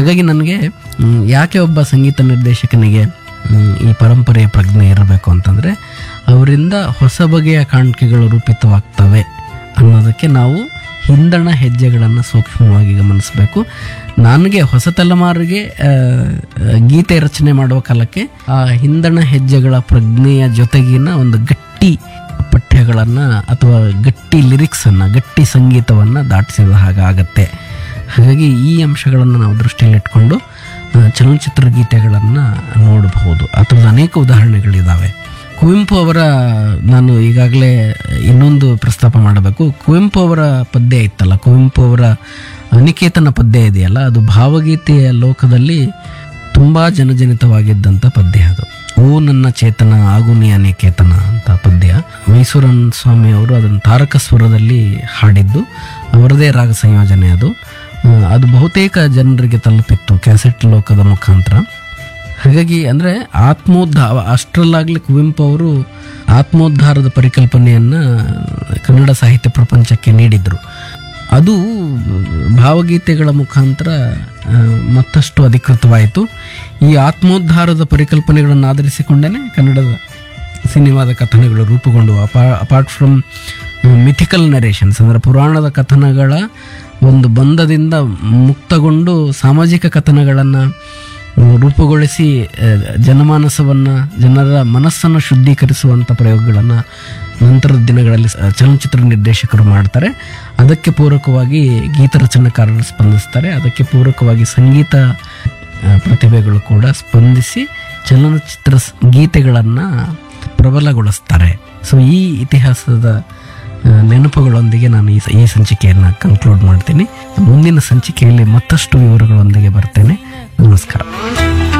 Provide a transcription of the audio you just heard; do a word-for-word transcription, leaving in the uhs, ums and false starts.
ಹಾಗಾಗಿ ನನಗೆ ಮ್, ಯಾಕೆ ಒಬ್ಬ ಸಂಗೀತ ನಿರ್ದೇಶಕನಿಗೆ ಮ್, ಈ ಪರಂಪರೆಯ ಪ್ರಜ್ಞೆ ಇರಬೇಕು ಅಂತಂದರೆ ಅವರಿಂದ ಹೊಸ ಬಗೆಯ ಕಾಣಿಕೆಗಳು ರೂಪಿತವಾಗ್ತವೆ ಅನ್ನೋದಕ್ಕೆ ನಾವು ಹಿಂದಣ ಹೆಜ್ಜೆಗಳನ್ನು ಸೂಕ್ಷ್ಮವಾಗಿ ಗಮನಿಸಬೇಕು. ನನಗೆ ಹೊಸ ತಲೆಮಾರಿಗೆ ಆ, ಗೀತೆ ರಚನೆ ಮಾಡುವ ಕಾಲಕ್ಕೆ ಆ ಹಿಂದಣ ಹೆಜ್ಜೆಗಳ ಪ್ರಜ್ಞೆಯ ಜೊತೆಗಿನ ಒಂದು ಗಟ್ಟಿ ಪಠ್ಯಗಳನ್ನು ಅಥವಾ ಗಟ್ಟಿ ಲಿರಿಕ್ಸನ್ನು, ಗಟ್ಟಿ ಸಂಗೀತವನ್ನು ದಾಟಿಸಿದ ಹಾಗಾಗತ್ತೆ. ಹಾಗಾಗಿ ಈ ಅಂಶಗಳನ್ನು ನಾವು ದೃಷ್ಟಿಯಲ್ಲಿಟ್ಕೊಂಡು ಆ, ಚಲನಚಿತ್ರ ಗೀತೆಗಳನ್ನು ನೋಡಬಹುದು. ಆ ಥರದ ಅನೇಕ ಉದಾಹರಣೆಗಳಿದ್ದಾವೆ. ಕುವೆಂಪು ಅವರ, ನಾನು ಈಗಾಗಲೇ ಇನ್ನೊಂದು ಪ್ರಸ್ತಾಪ ಮಾಡಬೇಕು. ಕುವೆಂಪು ಅವರ ಪದ್ಯ ಇತ್ತಲ್ಲ, ಕುವೆಂಪು ಅವರ ಅನಿಕೇತನ ಪದ್ಯ ಇದೆಯಲ್ಲ, ಅದು ಭಾವಗೀತೆಯ ಲೋಕದಲ್ಲಿ ತುಂಬ ಜನಜನಿತವಾಗಿದ್ದಂಥ ಪದ್ಯ. ಅದು ಓ ನನ್ನ ಚೇತನ ಆಗು ನೀ ಅನಿಕೇತನ ಅಂತ ಪದ್ಯ. ಮೈಸೂರನ್ ಸ್ವಾಮಿ ಅವರು ಅದನ್ನು ತಾರಕ ಸ್ವರದಲ್ಲಿ ಹಾಡಿದ್ದು, ಅವರದೇ ರಾಗ ಸಂಯೋಜನೆ ಅದು. ಅದು ಬಹುತೇಕ ಜನರಿಗೆ ತಲುಪಿತ್ತು ಕ್ಯಾಸೆಟ್ ಲೋಕದ ಮುಖಾಂತರ. ಹಾಗಾಗಿ ಅಂದರೆ ಆತ್ಮೋದ್ಧಾರ, ಅಷ್ಟರಲ್ಲಾಗಲಿ ಕುವೆಂಪು ಅವರು ಆತ್ಮೋದ್ಧಾರದ ಪರಿಕಲ್ಪನೆಯನ್ನು ಕನ್ನಡ ಸಾಹಿತ್ಯ ಪ್ರಪಂಚಕ್ಕೆ ನೀಡಿದರು. ಅದು ಭಾವಗೀತೆಗಳ ಮುಖಾಂತರ ಮತ್ತಷ್ಟು ಅಧಿಕೃತವಾಯಿತು. ಈ ಆತ್ಮೋದ್ಧಾರದ ಪರಿಕಲ್ಪನೆಗಳನ್ನು ಆಧರಿಸಿಕೊಂಡೇ ಕನ್ನಡದ ಸಿನಿಮಾದ ಕಥನಗಳು ರೂಪುಗೊಂಡು, ಅಪಾ ಅಪಾರ್ಟ್ ಫ್ರಮ್ ಮಿಥಿಕಲ್ ನರೇಷನ್ಸ್ ಅಂದರೆ ಪುರಾಣದ ಕಥನಗಳ ಒಂದು ಬಂಧದಿಂದ ಮುಕ್ತಗೊಂಡು ಸಾಮಾಜಿಕ ಕಥನಗಳನ್ನು ರೂಪುಗೊಳಿಸಿ ಜನಮಾನಸವನ್ನು, ಜನರ ಮನಸ್ಸನ್ನು ಶುದ್ಧೀಕರಿಸುವಂಥ ಪ್ರಯೋಗಗಳನ್ನು ನಂತರದ ದಿನಗಳಲ್ಲಿ ಚಲನಚಿತ್ರ ನಿರ್ದೇಶಕರು ಮಾಡ್ತಾರೆ. ಅದಕ್ಕೆ ಪೂರಕವಾಗಿ ಗೀತ ರಚನಾಕಾರರು ಸ್ಪಂದಿಸ್ತಾರೆ. ಅದಕ್ಕೆ ಪೂರಕವಾಗಿ ಸಂಗೀತ ಪ್ರತಿಭೆಗಳು ಕೂಡ ಸ್ಪಂದಿಸಿ ಚಲನಚಿತ್ರ ಗೀತೆಗಳನ್ನು ಪ್ರಬಲಗೊಳಿಸ್ತಾರೆ. ಸೊ ಈ ಇತಿಹಾಸದ ನೆನಪುಗಳೊಂದಿಗೆ ನಾನು ಈ ಈ ಸಂಚಿಕೆಯನ್ನು ಕನ್ಕ್ಲೂಡ್ ಮಾಡ್ತೀನಿ. ಮುಂದಿನ ಸಂಚಿಕೆಯಲ್ಲಿ ಮತ್ತಷ್ಟು ವಿವರಗಳೊಂದಿಗೆ ಬರ್ತೇನೆ.